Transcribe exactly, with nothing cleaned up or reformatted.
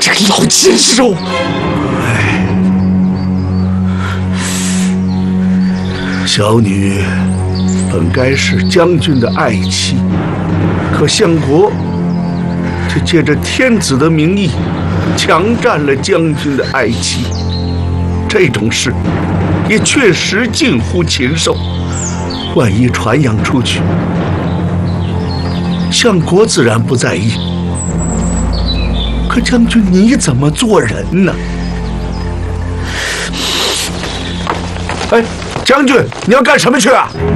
这个老禽兽！ 哎，小女本该是将军的爱妻，可相国却借着天子的名义，强占了将军的爱妻。这种事也确实近乎禽兽，万一传扬出去，相国自然不在意。可将军，你怎么做人呢？哎，将军，你要干什么去啊？